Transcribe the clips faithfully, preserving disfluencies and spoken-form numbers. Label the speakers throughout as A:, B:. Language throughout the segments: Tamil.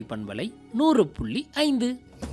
A: பண்பலை நூறு புள்ளி ஐந்து.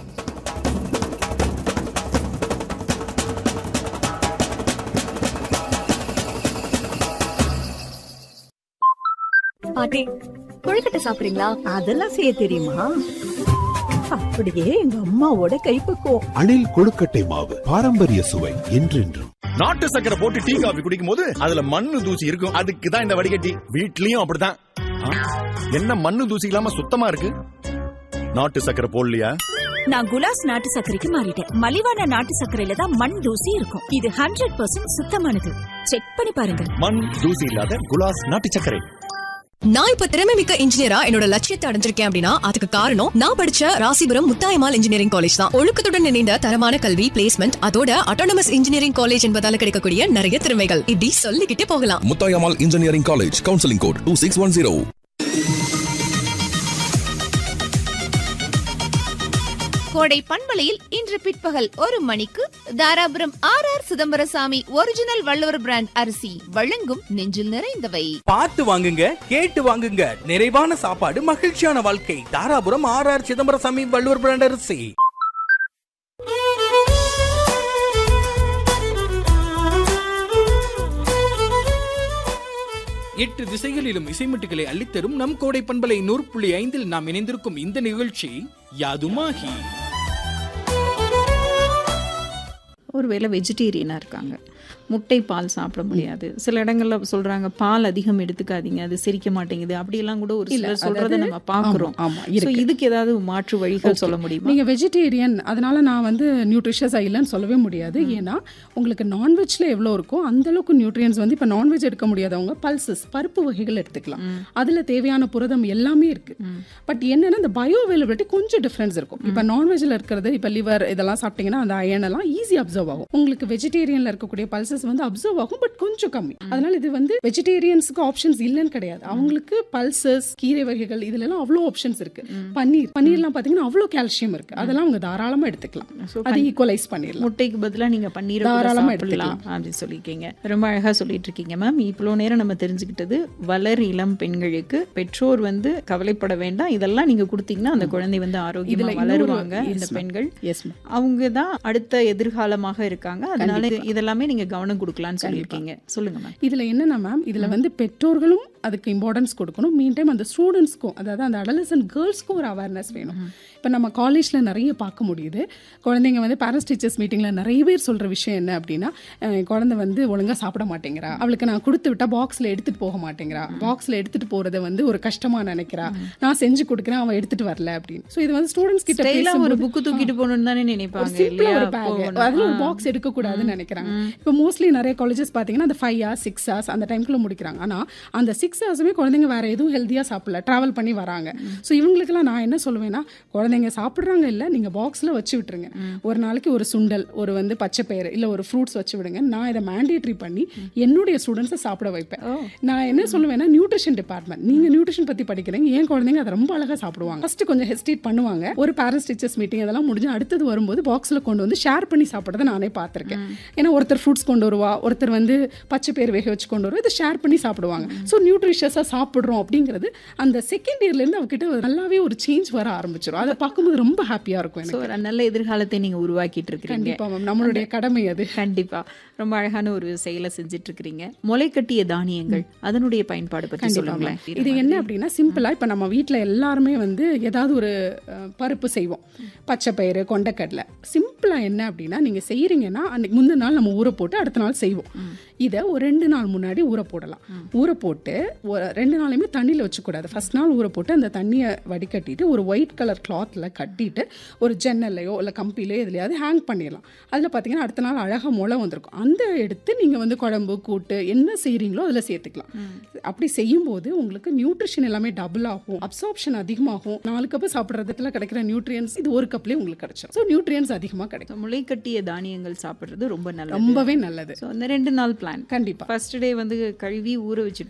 B: பாட்டி, கொழுக்கட்டை சாப்பிடுறீங்களா?
C: அதெல்லாம் செய்ய தெரியுமா? அப்படியே எங்க அம்மாவோட கைப்பக்குவம்.
D: அணில் கொழுக்கட்டை மாவு, பாரம்பரிய சுவை என்றென்றும்.
E: நாட்டு சக்கரை போட்டு டீ காபி குடிக்கும் போது அதுல மண்ணு தூசி இருக்கும். அதுக்கு தான் இந்த வடிகட்டி. வீட்லயும் அப்படிதான். என்ன மண்ணு தூசி இல்லாம சுத்தமா இருக்கு? நாட்டு சக்கரை போடலையா?
F: நான் குலாஸ் நாட்டு சர்க்கரைக்கு மாறிட்டேன். மலிவான நாட்டு சர்க்கரையில தான் மண் தூசி இருக்கும். இது ஹண்ட்ரட் பர்சன்ட் சுத்தமானது. செக் பண்ணி பாருங்க.
E: மண் தூசி இல்லாத குலாஸ் நாட்டு சர்க்கரை.
G: நான் இப்ப திறமை மிக்க இன்ஜினியரா என்னோட லட்சியத்தை அடைஞ்சிருக்கேன் அப்படின்னா அதுக்கு காரணம் நான் படிச்ச ராசிபுரம் முத்தாயம்மாள் இன்ஜினியரிங் காலேஜ் தான். ஒழுக்கத்துடன் இணைந்த தரமான கல்வி, பிளேஸ்மெண்ட், அதோட அட்டானமஸ் இன்ஜினியரிங் காலேஜ் என்பதால கிடைக்கக்கூடிய நிறைய திறமைகள் இப்படி சொல்லிக்கிட்டே போகலாம்.
H: Muthayammal engineering college, counselling code two six one zero.
I: கோடை பண்பலையில் இன்று பிற்பகல் ஒரு மணிக்கு Dharapuram R R Chidambarasamy original Valluvar brand அரிசி வழங்கும் நெஞ்சில் நிறைந்தவை.
J: பார்த்து வாங்குங்க, கேட்டு வாங்குங்க. நிறைவான சாப்பாடு, மகிழ்ச்சியான வாழ்க்கை. Dharapuram R R Chidambarasamy Valluvar brand அரிசி. எட்டு திசைகளிலும் இசைமட்டுகளை அள்ளித்தரும் நம் கோடை பண்பலை நூறு புள்ளி ஐந்தில் நாம் இணைந்திருக்கும் இந்த நிகழ்ச்சி யாதுமாகி.
K: ஒருவேளை வெஜிடேரியனாக இருக்காங்க, முட்டை பால் சாப்பிட முடியாது, சில இடங்களில் சொல்கிறாங்க பால் அதிகம் எடுத்துக்காதீங்க, அது செரிக்க மாட்டேங்குது, அப்படியெல்லாம் கூட ஒரு சிலர் சொல்கிறத நம்ம பார்க்குறோம். ஸோ இதுக்கு ஏதாவது மாற்று வழிகள் சொல்ல முடியுமா?
L: நீங்கள் வெஜிடேரியன், அதனால் நான் வந்து நியூட்ரிஷியஸாக இல்லைன்னு சொல்லவே முடியாது. ஏன்னா உங்களுக்கு நான்வெஜ்ல எவ்வளோ இருக்கோ அந்தளவுக்கு நியூட்ரியன்ஸ் வந்து இப்போ நான்வெஜ் எடுக்க முடியாதவங்க பல்சஸ் பருப்பு வகைகள் எடுத்துக்கலாம். அதில் தேவையான புரதம் எல்லாமே இருக்குது. பட் என்னென்னா இந்த பயோ அவைலபிலிட்டி கொஞ்சம் டிஃப்ரென்ஸ் இருக்கும். இப்போ நான்வெஜ்ஜில் இருக்கிறது, இப்போ லிவர் இதெல்லாம் சாப்பிட்டீங்கன்னா அந்த அயன் எல்லாம் ஈஸி அப்சர்வ் ஆகும். உங்களுக்கு வெஜிடேரியனில் இருக்கக்கூடிய பல்சஸ் வந்து அப்சர்வ் ஆகும், பட் கொஞ்சம் கம்மி. அதனால இது வந்து வெஜிடேரியன்ஸ்க்கு ஆப்ஷன்ஸ் இல்லைன்னு கிடையாது. அவங்களுக்கு பல்சஸ், கீரை வகைகள் இதுல எல்லாம் அவ்வளோ ஆப்ஷன்ஸ் இருக்கு. பன்னீர் பன்னீர்லாம் பாத்தீங்கன்னா அவ்வளோ கால்சியம் இருக்கு. அதெல்லாம் அவங்க தாராளமா எடுத்துக்கலாம். அது ஈக்குவலைஸ் பண்ணிடலாம்.
K: முட்டைக்கு பதிலாக நீங்க பன்னீர்
L: தாராளமா எடுத்துக்கலாம்
K: அப்படின்னு சொல்லியிருக்கீங்க. ரொம்ப அழகா சொல்லிட்டு இருக்கீங்க மேம். இவ்வளோ நேரம் நம்ம தெரிஞ்சுக்கிட்டது வளர் இளம் பெண்களுக்கு பெற்றோர் வந்து கவலைப்பட வேண்டாம், இதெல்லாம் நீங்க கொடுத்தீங்கன்னா அந்த குழந்தை வந்து ஆரோக்கியமா வளருவாங்க. இந்த பெண்கள் அவங்க தான் அடுத்த எதிர்காலமாக இருக்காங்க. அதனால இதெல்லாமே நீங்க கவனம் கொடுக்கலாம்னு சொல்லியிருக்கீங்க. சொல்லுங்க மேம்.
L: இதுல என்னன்னா மேம், இதுல வந்து பெற்றோர்களும் அதுக்கு இம்பார்ட்டன்ஸ் கொடுக்கணும். மீன் டைம் அந்த ஸ்டூடெண்ட்ஸ்க்கும், அதாவது அந்த அடலசன்ட் கேர்ள்ஸ்க்கும் ஒரு அவேர்னஸ் வேணும். இப்போ நம்ம காலேஜில் நிறைய பார்க்க முடியுது. குழந்தைங்க வந்து பேரண்ட்ஸ் டீச்சர்ஸ் மீட்டிங்கில் நிறைய பேர் சொல்கிற விஷயம் என்ன அப்படின்னா, குழந்தை வந்து ஒழுங்காக சாப்பிட மாட்டேங்கிறா, அவளுக்கு நான் கொடுத்து விட்டால் பாக்ஸில் எடுத்துகிட்டு போக மாட்டேங்கிறா, பாக்ஸில் எடுத்துகிட்டு போகிறத வந்து ஒரு கஷ்டமாக நினைக்கிறா, நான் செஞ்சு கொடுக்குறேன் அவள் எடுத்துகிட்டு வரல அப்படின்னு. ஸோ இது வந்து ஸ்டூடெண்ட்ஸ் கிட்ட
K: ஒரு புக்கு தூக்கிட்டு போகணும்னு தானே நினைப்பாங்க.
L: ஒரு பேக், அதில் ஒரு பாக்ஸ் எடுக்கக்கூடாதுன்னு நினைக்கிறாங்க. இப்போ மோஸ்ட்லி நிறைய காலேஜஸ் பார்த்தீங்கன்னா அந்த ஃபைவ் ஹவர்ஸ் சிக்ஸ் ஹவர்ஸ் அந்த டைம்குள்ளே முடிக்கிறாங்க. ஆனால் அந்த சிக்ஸ் ஹவர்ஸுமே குழந்தைங்க வேறு எதுவும் ஹெல்த்தியாக சாப்பிடல, ட்ராவல் பண்ணி வராங்க. ஸோ இவங்களுக்கெல்லாம் நான் என்ன சொல்லுவேன்னா, குழந்தைங்க சாப்பிட்றாங்க இல்லை, நீங்கள் பாக்ஸில் வச்சு விட்டுருங்க. ஒரு நாளைக்கு ஒரு சுண்டல், ஒரு வந்து பச்சை பயிறு இல்லை ஒரு ஃப்ரூட்ஸ் வச்சு விடுங்க. நான் இதை மேண்டேட்ரி பண்ணி என்னுடைய ஸ்டூடெண்ட்ஸை சாப்பிட வைப்பேன். நான் என்ன சொல்லுவேன்னா, நியூட்ரிஷன் டிபார்ட்மெண்ட், நீங்கள் நியூட்ரிஷன் பற்றி படிக்கிறீங்க, என் குழந்தைங்க அதை ரொம்ப அழகாக சாப்பிடுவாங்க. ஃபஸ்ட்டு கொஞ்சம் ஹெசிடேட் பண்ணுவாங்க. ஒரு பேரண்ட்ஸ் டீச்சர்ஸ் மீட்டிங் அதெல்லாம் முடிஞ்சு அடுத்தது வரும்போது பாக்ஸில் கொண்டு வந்து ஷேர் பண்ணி சாப்பிட்றத நானே பார்த்துருக்கேன். ஏன்னா ஒருத்தர் ஃப்ரூட்ஸ் கொண்டு வருவா, ஒருத்தர் வந்து பச்சை பயிர் வேக வச்சு கொண்டு வருவா, இதை ஷேர் பண்ணி சாப்பிடுவாங்க. ஸோ நியூட்ரிஷியஸாக சாப்பிட்றோம் அப்படிங்கிறது அந்த செகண்ட் இயர்லேருந்து அவகிட்ட நல்லாவே ஒரு சேஞ்ச் வர ஆரம்பிச்சிடும். அதை பார்க்கும்போது ரொம்ப ஹாப்பியாக இருக்கும்.
K: ஒரு நல்ல எதிர்காலத்தை நீங்கள் உருவாக்கிட்டு இருக்கீங்க.
L: கண்டிப்பாக மேம், நம்மளுடைய கடமை அது.
K: கண்டிப்பாக ரொம்ப அழகான ஒரு செயலை செஞ்சுட்டு இருக்கிறீங்க. முளைக்கட்டிய தானியங்கள் அதனுடைய பயன்பாடு பற்றி சொல்லுங்களேன்.
L: இது என்ன அப்படின்னா, சிம்பிளாக இப்போ நம்ம வீட்டில் எல்லாருமே வந்து ஏதாவது ஒரு பருப்பு செய்வோம், பச்சை பயிறு, கொண்டைக்கடலை. சிம்பிளாக என்ன அப்படின்னா, நீங்கள் செய்கிறீங்கன்னா அன்றைக்கி முந்தின நாள் நம்ம ஊற போட்டு அடுத்த நாள் செய்வோம். இதை ஒரு ரெண்டு நாள் முன்னாடி ஊற போடலாம். ஊற போட்டு ஒரு ரெண்டு நாளையுமே தண்ணியில் வச்சுக்கூடாது. ஃபர்ஸ்ட் நாள் ஊற போட்டு அந்த தண்ணியை வடிகட்டிட்டு ஒரு ஒயிட் கலர் கிளாத்தில் கட்டிட்டு ஒரு ஜன்னல்லையோ இல்லை கம்பிலையோ எதுலையாவது ஹேங் பண்ணிடலாம். அதில் பார்த்தீங்கன்னா அடுத்த நாள் அழகாக முளை வந்திருக்கும். அந்த எடுத்து நீங்கள் வந்து குழம்பு கூட்டு என்ன செய்கிறீங்களோ அதில் சேர்த்துக்கலாம். அப்படி செய்யும்போது உங்களுக்கு நியூட்ரிஷன் எல்லாமே டபுள் ஆகும், அப்சார்ப்ஷன் அதிகமாகும். நாலு கப்பு சாப்பிட்றதுல கிடைக்கிற நியூட்ரியன்ஸ் இது ஒரு கப்லேயே உங்களுக்கு கிடைக்கும். ஸோ நியூட்ரியன்ஸ் அதிகமாக கிடைக்கும்.
K: முளைக்கட்டிய தானியங்கள் சாப்பிட்றது ரொம்ப நல்லது,
L: ரொம்பவே நல்லது.
K: ஸோ அந்த ரெண்டு நாள் பிளான்
L: கண்டிப்பாக.
K: ஃபர்ஸ்ட் டே வந்து கழுவி ஊற வச்சுட்றீங்க,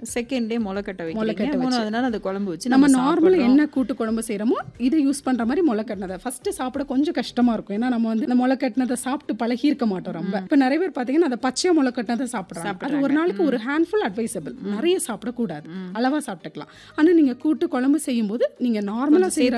K: செகண்ட் டே முளைக்கட்ட வைக்கிறீங்க
L: முளைக்கட்ட வச்சு.
K: மூணாவது நாள் அந்த குழம்பு வச்சு
L: நம்ம
K: நம்ம
L: நார்மல்
K: சாப்பிடுறோம்.
L: என்ன கூட்டு குழம்பு செய்யறோமோ இதை யூஸ் பண்ற மாதிரி முளை கட்டினதை ஃபர்ஸ்ட் சாப்பிட கொஞ்சம் கஷ்டமா இருக்கும். ஏன்னா நம்ம வந்து இந்த முளை கட்டினதை சாப்பிட்டு பழகி இருக்க மாட்டோம் ரொம்ப. இப்ப நிறைய பேர் பாத்தீங்கன்னா அந்த பச்சை முளை கட்டினதை சாப்பிடுறாங்க. அது ஒரு நாளைக்கு ஒரு ஹேண்ட்ஃபுல் அட்வைசபிள். நிறைய சாப்பிடக்கூடாது, அளவா சாப்பிட்டுக்கலாம். ஆனா நீங்க கூட்டு குழம்பு செய்யும் போது நீங்க நார்மலா செய்யற